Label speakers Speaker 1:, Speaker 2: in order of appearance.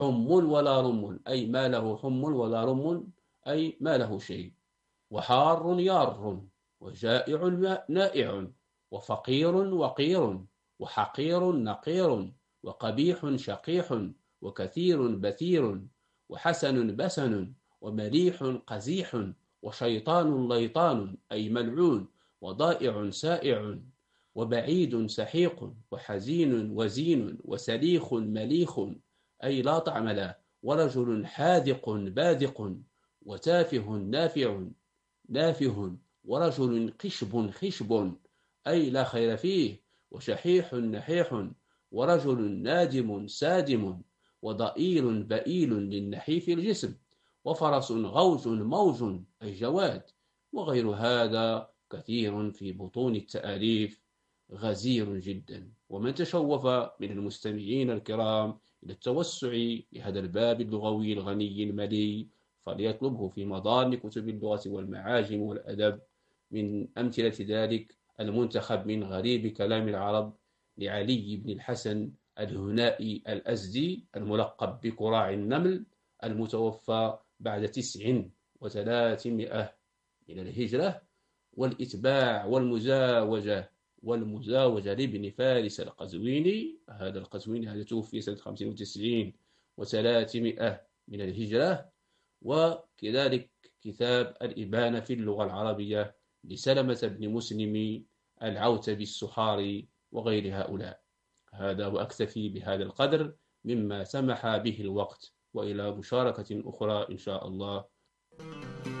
Speaker 1: حم ولا رم أي ما له حم ولا رم أي ما له شيء، وحار يار، وجائع نائع، وفقير وقير، وحقير نقير، وقبيح شقيح، وكثير بثير، وحسن بسن، ومليح قزيح، وشيطان ليطان أي ملعون، وضائع سائع، وبعيد سحيق، وحزين وزين، وسليخ مليخ أي لا طعم له، ورجل حاذق باذق، وتافه نافه، ورجل قشب خشب أي لا خير فيه، وشحيح نحيح، ورجل نادم سادم، وضئيل بئيل للنحيف الجسم، وفرس غوز موج أي جواد، وغير هذا كثير في بطون التأليف غزير جدا. ومن تشوف من المستمعين الكرام إلى التوسع لهذا الباب اللغوي الغني المليء فليطلبه في مضان كتب اللغة والمعاجم والأدب. من أمثلة ذلك المنتخب من غريب كلام العرب لعلي بن الحسن الهنائي الأزدي الملقب بكراع النمل، المتوفى بعد 900 من الهجرة، والإتباع والمزاوجة لابن فارس القزويني. هذا القزويني هذا توفي سنة 95 و300 من الهجرة. وكذلك كتاب الإبانة في اللغة العربية لسلمة بن مسلم العوتبي السحاري وغير هؤلاء. هذا وأكتفي بهذا القدر مما سمح به الوقت، وإلى مشاركة أخرى إن شاء الله.